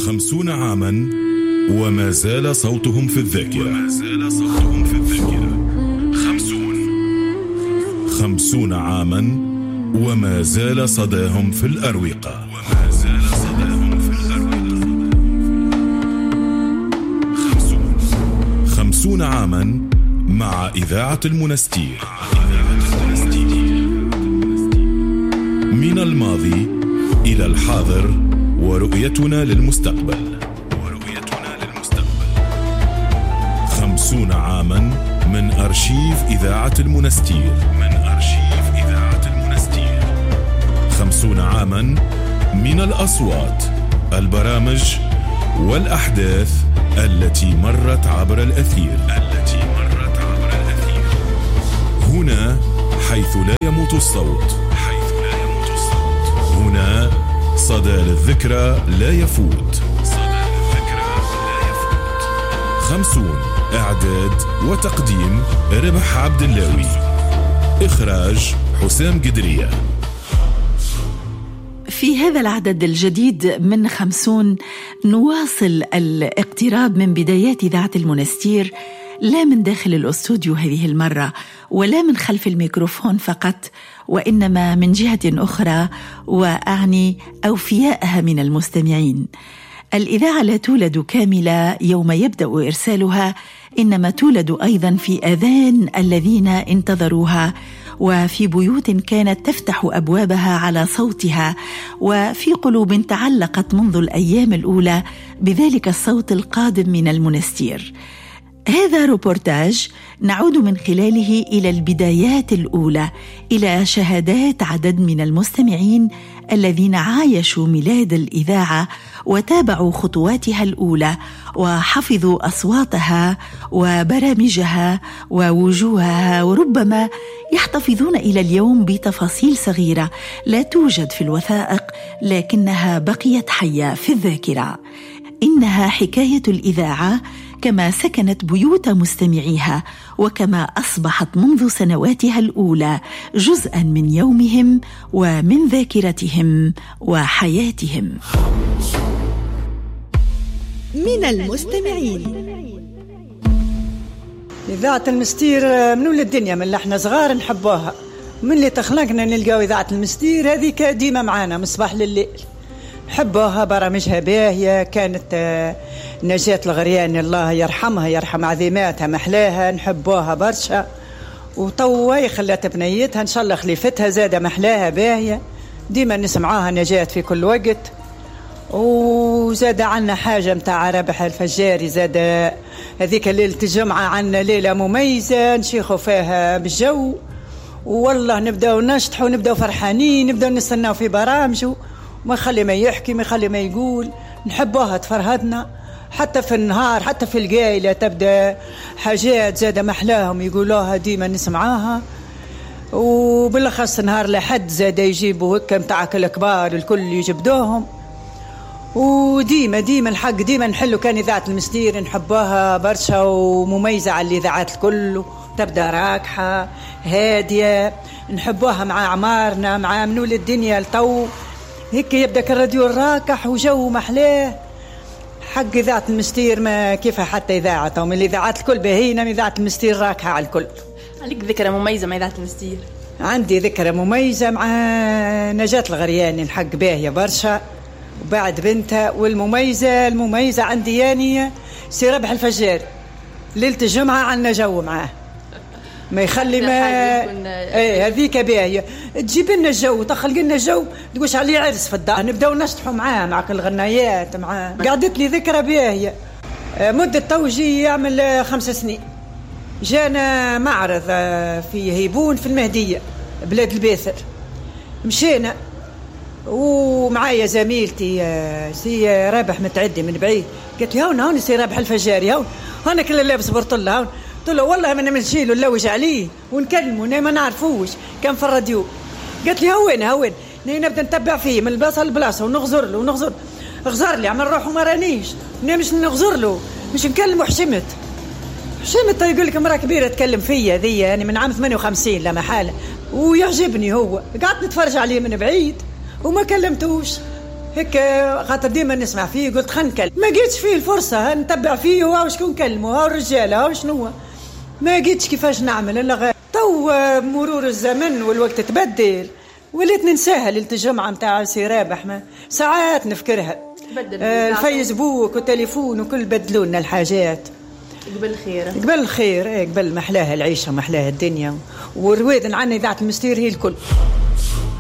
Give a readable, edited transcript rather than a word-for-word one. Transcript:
50 عاما وما زال صوتهم في الذاكرة. 50 عاما وما زال صداهم في الأروقة. 50 عاما مع إذاعة المنستير، من الماضي إلى الحاضر ورؤيتنا للمستقبل. 50 عاما من أرشيف إذاعة المنستير. 50 عاما من الأصوات، البرامج والأحداث التي مرت عبر الأثير. هنا حيث لا يموت الصوت. هنا صدى للذكرى لا يفوت. 50 إعداد وتقديم ربح عبد اللاوي، إخراج حسام قدرية. في هذا العدد الجديد من 50 نواصل الاقتراب من بدايات إذاعة المنستير، لا من داخل الأستوديو هذه المرة ولا من خلف الميكروفون فقط، وإنما من جهة أخرى، وأعني أوفياءها من المستمعين. الإذاعة لا تولد كاملة يوم يبدأ إرسالها، إنما تولد أيضا في آذان الذين انتظروها، وفي بيوت كانت تفتح أبوابها على صوتها، وفي قلوب تعلقت منذ الأيام الأولى بذلك الصوت القادم من المنستير. هذا روبورتاج نعود من خلاله إلى البدايات الأولى، إلى شهادات عدد من المستمعين الذين عايشوا ميلاد الإذاعة وتابعوا خطواتها الأولى وحفظوا أصواتها وبرامجها ووجوهها، وربما يحتفظون إلى اليوم بتفاصيل صغيرة لا توجد في الوثائق لكنها بقيت حية في الذاكرة. إنها حكاية الإذاعة كما سكنت بيوت مستمعيها، وكما أصبحت منذ سنواتها الأولى جزءاً من يومهم ومن ذاكرتهم وحياتهم. من المستمعين. إذاعة المنستير من ولد الدنيا، من احنا صغار نحبوها، من اللي تخلقنا نلقاو إذاعة المنستير هذيك ديما معانا من صباح لليل. حبوها، برامجها باهية، كانت نجاة الغرياني الله يرحمها يرحم عظيماتها محلاها، نحبوها برشا. وطوي خلات بنيتها إن شاء الله خليفتها زادة محلاها باهية، ديما نسمعوها نجاة في كل وقت. وزاد عنا حاجة متاع رابح الفجاري، زاد هذيك ليلة الجمعة عنا ليلة مميزة نشيخوا فيها بالجو، والله نبدأ نشطحوا، نبدأ فرحانين، نبدأ نستناو في برامجه، ما خلي ما يحكي، ما خلي ما يقول. نحبوها تفرهدنا حتى في النهار، حتى في القايلة تبدأ حاجات زادة محلاهم يقولوها ديما نسمعاها. وبالأخص نهار لحد زادة يجيبوا هكا متاعك الكبار الكل يجبدوهم. وديما الحق ديما نحلو كان إذاعة المنستير نحبوها برشا ومميزة على الإذاعات الكل، تبدأ راكحة هادية، نحبوها مع عمارنا مع منول الدنيا لطو هيك يبدأ الراديو الراكح وجو محلاه. حق إذاعة المنستير ما كيفها حتى إذاعة، من الإذاعات الكل باهينا، من إذاعة المنستير راكحة على الكل. عليك ذكرى مميزة مع إذاعة المنستير؟ عندي ذكرى مميزة مع نجاة الغرياني، الحق باهية برشا، وبعد بنتها. والمميزة عندي ياني سي ربح الفجاري، ليلة الجمعة عنا جو معاه ما يخلي ما ايه هذيك باهيه، تجيب لنا الجو، تخلق لنا الجو، تقولش عليه عرس في الدار، نبداو نشطحوا معاه مع كل الغنايات معاه. قعدت لي ذكرى باهيه مده توجي يعمل 5 سنين. جانا معرض في هيبون في المهديه بلاد البيثر، مشينا ومعايا زميلتي سي رابح متعدي من بعيد، قالت لي هون سي رابح الفجاري، هون كله لابس برطله، هون قلت له والله ما نمشيله نلوج عليه ونكلمه ما نعرفوش، كان في الراديو. قالت لي هون نبدا نتبع فيه من البلاصه للبلاصه ونغزر له غزر لي عمل روحه ما رانيش مش نغزر له، مش نكلمه. حشمت يقول لك امراه كبيره تكلم فيا ذي يعني من عام 58 لا محاله، ويعجبني هو. قعدت نتفرج عليه من بعيد وما كلمتوش، هيك خاطر ديما نسمع فيه قلت خلينا نكلم، ما جيتش فيه الفرصة نتبع فيه وشكون كلمه الرجالة وشنو، ما جيتش كيفاش نعمل إلا تو مرور الزمن والوقت تبدل وليت ننساها ليلة الجمعة متاع سي رابح، ما ساعات نفكرها. الفيسبوك والتليفون وكل بدلونا الحاجات. قبل الخير قبل الخير، قبل محلاها العيشة محلاها الدنيا، والرويد عنا إذاعة المستير هي الكل.